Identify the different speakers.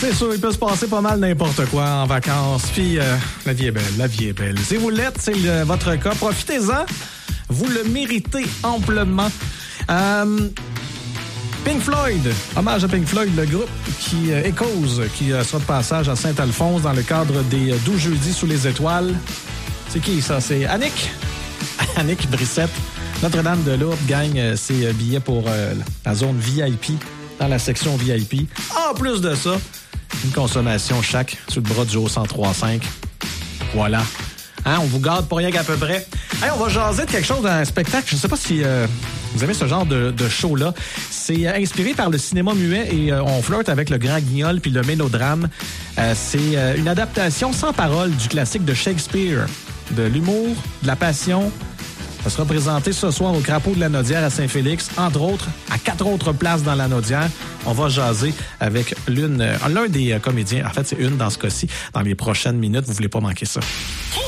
Speaker 1: C'est sûr, il peut se passer pas mal n'importe quoi en vacances. Puis la vie est belle, la vie est belle. Si vous l'êtes, c'est votre cas. Profitez-en. Vous le méritez amplement. Pink Floyd, hommage à Pink Floyd, le groupe qui Echoes, qui sera de passage à Saint-Alphonse dans le cadre des 12 jeudis sous les étoiles. C'est qui ça? C'est Annick Brissette. Notre-Dame-de-Lourdes gagne ses billets pour la zone VIP, dans la section VIP. En plus de ça, une consommation chaque sur le bras du haut 103.5. Voilà. Hein, on vous garde pour rien qu'à peu près. Hey, on va jaser de quelque chose d'un spectacle. Je ne sais pas si vous aimez ce genre de show-là. C'est inspiré par le cinéma muet et on flirte avec le Grand Guignol puis le mélodrame. C'est une adaptation sans parole du classique de Shakespeare, de l'humour, de la passion. Ça sera présenté ce soir au Crapaud de la Naudière à Saint-Félix, entre autres, à 4 autres places dans la Naudière. On va jaser avec l'un des comédiens. En fait, c'est une dans ce cas-ci. Dans les prochaines minutes, vous voulez pas manquer ça.